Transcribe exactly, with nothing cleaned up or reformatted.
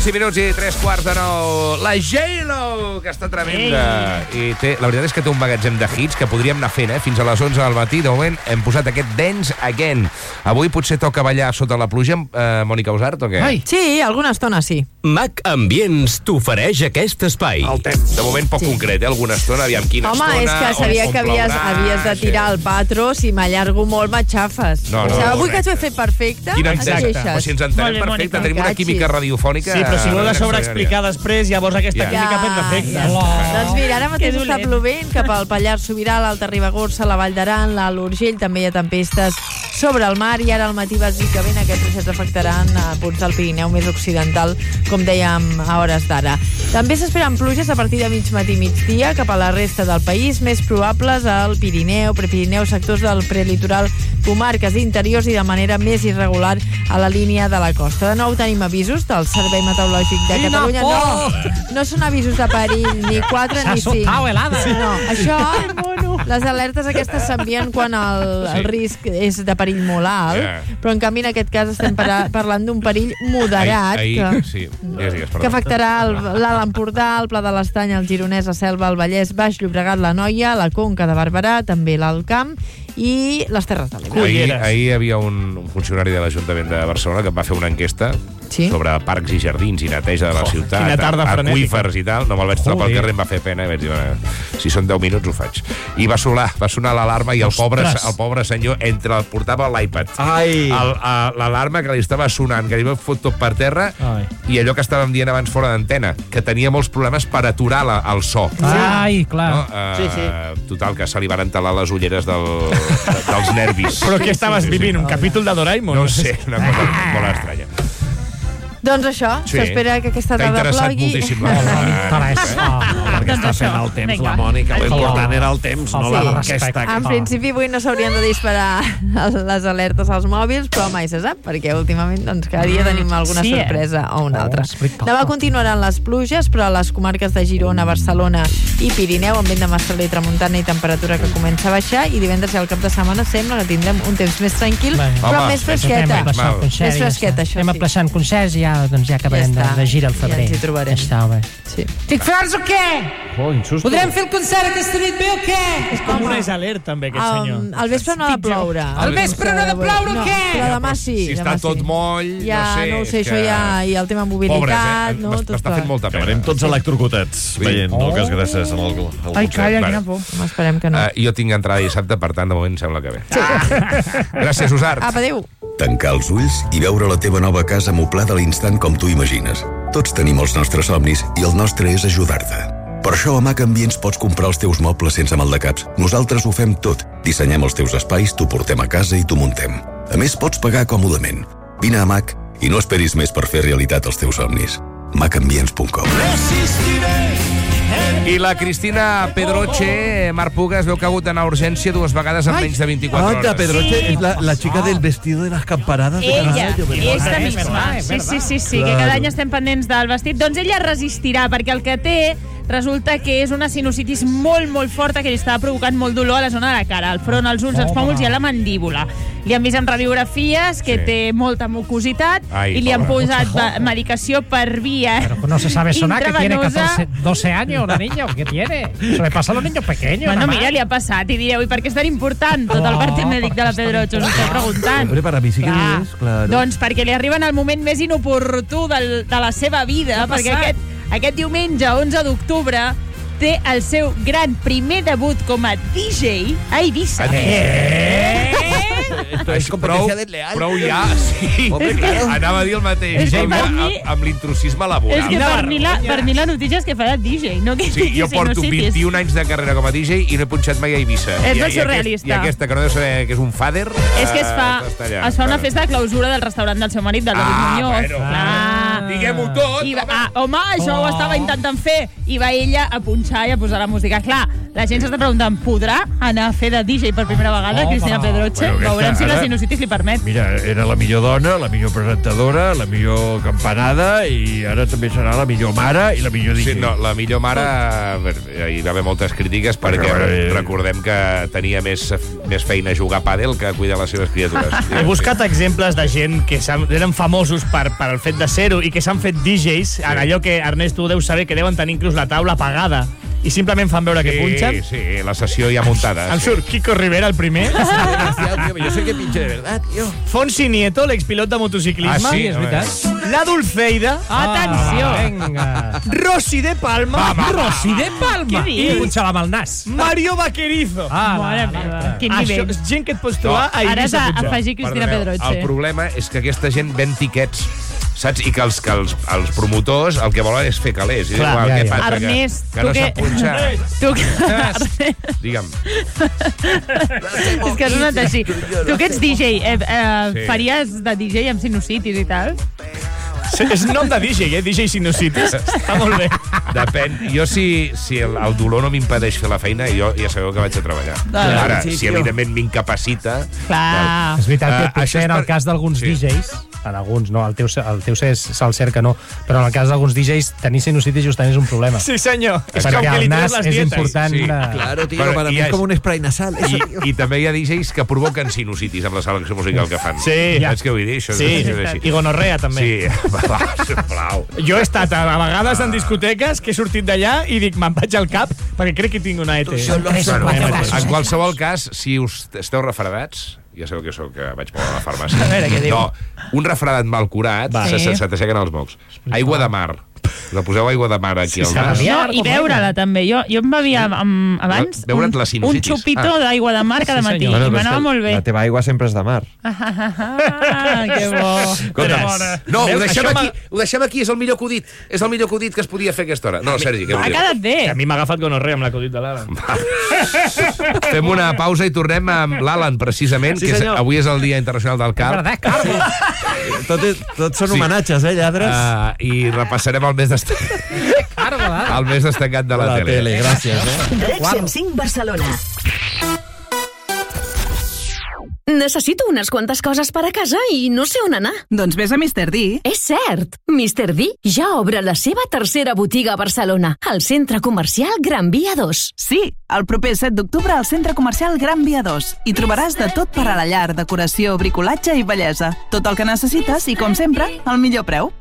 cinc minuts i tres quarts de nou. La J-Lo, que està tremenda. Ei. I té, la veritat és que té un magatzem de hits que podríem anar fent, eh? Fins a les onze del matí. De moment hem posat aquest Dance Again. Avui potser toca ballar sota la pluja amb eh, Mònica Usart, o què? Ai. Sí, alguna estona sí. Mac Ambients t'ofereix aquest espai. El temps. De moment poc sí. concret, eh? Alguna estona, aviam quina Home, estona... és que sabia on, que havies, plourà, havies de tirar sí. el patro. Si m'allargo molt, m'aixafes. No, no, o sigui, avui correcte. que t'ho he fet perfecte, Quina et entesa. queixes. Però si ens entenem Molt bé, perfecte, Mònica. tenim una química radiofònica... Sí, però si vol de sobreexplicar ja. després, llavors aquesta Ja. química ja, prendrà efecte. Ja. Oh. Doncs mira, ara mateix Que està dolent. plovent cap al Pallars Sobirà, l'Alta Ribagorça, la Vall d'Aran, l'Alt Urgell, també hi ha tempestes sobre el mar, i ara al matí bàsicament aquests trossos afectaran a punts del Pirineu més occidental, com dèiem a hores d'ara. També s'esperen pluges a partir de mig matí i migdia cap a la resta del país, més probables al Pirineu, Prepirineu, sectors del prelitoral, comarques interiors i de manera més irregular a la línia de la costa. De nou tenim avisos del Servei Meteorològic de Quina Catalunya. por! No, no són avisos de perill, ni quatre ni cinc. helada. No, això, les alertes aquestes s'envien quan el, el risc és de perill molt alt, Yeah. però en canvi en aquest cas estem para, parlant d'un perill moderat Ahir, que, ahir, sí, digues, digues, perdó. que afectarà el, l'Alt Empordà, el Pla de l'Estany, el Gironès, la Selva, el Vallès, Baix Llobregat, la Noia, la Conca de Barberà, també l'Alt Camp i les Terres de l'Ebre. Ahir, ahir hi havia un, un funcionari de l'Ajuntament de Barcelona que va fer una enquesta Sí? sobre parcs i jardins i neteja de la Oh, ciutat, quina tarda frenètica. aqüífers i tal. No me'l vaig trobar pel Joder. carrer, em va fer pena. I vaig dir, bueno, si són deu minuts ho faig. I va sonar, va sonar l'alarma i el pobre, Ostres. el pobre senyor entre el portava l'iPad. Ai. El- a- L'alarma que li estava sonant, que li va fot tot per terra, Ai. i allò que estàvem dient abans fora d'antena, que tenia molts problemes per aturar la, el so. Ai, clar. No? Uh, Sí, sí. Total, que se li van entelar les ulleres del, dels nervis. Però què estaves vivint? Un capítol de Doraemon? No ho sé, una cosa molt estranya. Doncs això, Sí. s'espera que aquesta T'ha tarda interessat plogui. moltíssim la Interès. Oh, Perquè Doncs està això. fent el temps, Vinga. la Mònica. L'important era el temps, no Sí. la Respecte. aquesta. En principi avui no s'haurien de disparar les alertes als mòbils, però mai se sap, perquè últimament doncs, cada dia tenim alguna Sí, eh? sorpresa o una Oh, altra. respecte. Demà continuaran les pluges, però a les comarques de Girona, Barcelona i Pirineu, amb vent de mestral i tramuntana i temperatura que comença a baixar, i divendres i al cap de setmana sembla que tindrem un temps més tranquil, Bé. però Home, més anem fresqueta. Anem aplaçant Mal. concerts. Més fresqueta, això Anem sí. aplaçant concerts i ja, doncs, ja acabarem Ja de, està. de gira al Ja febrer. ens hi trobarem. Està bé. Sí. Estic farts o què? Oh, insusto. Podrem fer el concert aquesta nit bé o què? És com una alert, també, aquest senyor. Um, al vespre no ha de ploure. Al vespre no ha de ploure o no, què? Però demà sí. Si demà està tot sí. moll, ja, no sé. no ho sé, és això que... ja, i el tema mobilitat, Pobres, eh? no? M'està Tot fent molta pena. Acabarem tots electrocutats veient Oh. Noques Grasses en el, el Ai, concert. calla, Vale. quina por. Home, esperem que no. Uh, jo tinc entrada dissabte, per tant, de moment sembla que bé. Sí. Gràcies, Usart. Apa, adéu. Tancar els ulls i veure la teva nova casa moblada a l'instant com tu imagines. Tots tenim els nostres somnis i el nostre és ajudar-te. Per això a Mac Ambients pots comprar els teus mobles sense maldecaps. Nosaltres ho fem tot. Dissenyem els teus espais, t'ho portem a casa i t'ho muntem. A més, pots pagar còmodament. Vine a Mac i no esperis més per fer realitat els teus somnis. mac ambients punt com. I la Cristina Pedroche, Marc Puga, es veu que ha hagut d'anar a urgència dues vegades en menys de vint-i-quatre hores. Anda, Pedroche es la, la chica del vestido de las campanadas de Ella, caballo, ¿verdad? esta És misma. verdad, és Sí, verdad. sí, sí, sí, que Claro. cada any estem pendents del vestit. Doncs ella resistirà, perquè el que té resulta que és una sinusitis molt, molt forta que li està provocant molt dolor a la zona de la cara, al front, als ulls, als pòmuls i a la mandíbula. Li han vist en radiografies que Sí. té molta mucositat Ai, i li han pobra. posat va- medicació per via Pero no se sabe sonar que tiene intravenosa. catorce, doce años la niña, ¿o qué tiene? Eso le pasa a los niños pequeños. Bueno, nada más. mira, li ha passat i direu, i per què és tan important tot el Oh, partit mèdic de la perquè és tan Pedroche? Us ho estic preguntant. Hombre, para mí sí que Clar. es, claro. Doncs perquè li arriba en el moment més inoportú del, de la seva vida, Què ha perquè passat? aquest, aquest diumenge, onze d'octubre, té el seu gran primer debut com a D J a Eivissa. Eh? Esto es competencia desleal. Prou ja, sí. Hombre, claro. Anava a dir el mateix. És que amb, per amb, mi- amb l'intrusisme És laboral. que per mi, la, per mi la notícia és que fa de D J, no que Sí, tingui jo porto sinusitis. vint-i-un anys de carrera com a D J i no he punxat mai a Eivissa. És I- molt i aquest- surrealista. I aquesta, que no deu saber que és un fader... És que es fa, eh, està allà. es fa una Claro. festa de clausura del restaurant del seu marit, del David Ah, Muñoz. bueno. Clar. Diguem-ho tot, I va, home. ah, home, això ho Oh. estava intentant fer. I va ella a punxar i a posar la música. Clar, la gent s'està preguntant, podrà anar a fer de D J per primera vegada, Home. Cristina Pedroche? Bueno, Veurem si ara- la sinusitis li permet. Mira, era la millor dona, la millor presentadora, la millor campanada i ara també serà la millor mare i la millor D J. Sí, no, la millor mare... Hi va haver moltes crítiques perquè Però, eh, recordem que tenia més, més feina jugar a pàdel que cuidar les seves criatures. He buscat exemples de gent que s'han- eren famosos per, per el fet de ser-ho i que s'han fet D Js, en allò que, Ernest, tu deus saber que deuen tenir inclús la taula apagada i simplement fan veure que punxen. Sí, sí, la sessió ja muntada. Em surt Kiko Rivera, el primer. Yo soy que pinche de verdad, tío. Fonsi Nieto, l'expilot de motociclisme. Ah, sí? És veritat. La Dulceida. Atenció! Ah, vinga. Rosy de Palma. Rosy de Palma. Què I dius? punxava amb el nas. Mario Vaquerizo. Ah, Mare la- meva, la- quin Això nivell. és gent que et pots trobar No, a Ara has Eivissa Puigdemont. d'afegir Cristina Perdoneu, Pedroche. el problema és que aquesta gent ven tiquets, saps? I que els, que els, els promotors el que volen és fer calés. I Clar, igual, ja, què ja. passa? Ernest, que, que tu no què- sap punxar. Tu que... Ernest, Digue'm. és que has anat així. Tu que ets D J, eh, eh, Sí. faries de D J amb sinusitis i tal? Sí, és nom de D J, eh? D J sinusitis. Està molt bé. Depèn. Jo, si, si el, el dolor no m'impedeix fer la feina, jo ja sabeu que vaig a treballar. Clar. Ara, Sí, si tio. evidentment m'incapacita... Clar. És veritat que Ah, potser això és en el per- cas d'alguns Sí. D Js, en alguns, no, el teu, el teu és se'l cert que no, però en el cas d'alguns D Js tenir sinusitis justament és un problema. Sí, senyor. És com Perquè que li el treus nas les és dietes. important. Sí, eh, Claro, tío, Pero, para y mí es es- como un spray nasal. Eso, tío. I, I també hi ha D Js que provoquen sinusitis amb la selecció musical que fan. Sí. Saps què vull dir? Això, Sí, és així. i gonorrea també. Sí, va, sisplau. Jo he estat a, a vegades en discoteques que he sortit d'allà i dic, me'n vaig al cap perquè crec que tinc una E T. Yo lo Tres o sé. quatre En braços. qualsevol cas, si us esteu refredats, ja sabeu que sóc, que vaig molt a la farmàcia. A veure, què diu? No, un refredat mal curat, Va. se, se, Sí. se t'aixequen els mocs. Aigua de mar. La poseu aigua de mar aquí Sí, al s'ha nas. de No, I veure-la també. Jo, jo em bevia amb, abans Veure't un, la un sinusitis. xupito Ah. d'aigua de mar cada Sí, matí senyor. i m'anava molt bé. La teva aigua sempre és de mar. Ah, que bo. Escolta, no, ho Veus, deixem, això aquí, m'ha- ho deixem aquí, és el millor acudit. És el millor acudit que es podia fer a aquesta hora. No, Sergi, què Ha vols dir? quedat bé. A mi m'ha agafat gonorrea amb l'acudit de l'Alan. Fem una pausa i tornem amb l'Alan, precisament, Sí, que és, senyor. avui és el Dia Internacional del Car. Verdad, Carlos. Tot, és- tot són Sí. homenatges, eh, lladres? Uh, I repassarem el més, destac... Carlos, el més destacat de la, la tele. tele, gràcies, eh? Rec cent cinc Barcelona. Necessito unes quantes coses per a casa i no sé on anar. Doncs vés a mister D. És cert, mister D ja obre la seva tercera botiga a Barcelona, al centre comercial Gran Via dos. Sí, el proper set d'octubre al centre comercial Gran Via dos. Hi trobaràs de tot per a la llar, decoració, bricolatge i bellesa. Tot el que necessites i, com sempre, al millor preu.